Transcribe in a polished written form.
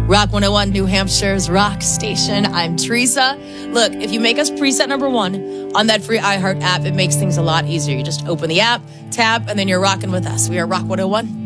Rock 101, New Hampshire's rock station. I'm Teresa. Look, if you make us preset number 1 on that free iHeart app, it makes things a lot easier. You just open the app, tap, and then you're rocking with us. We are Rock 101.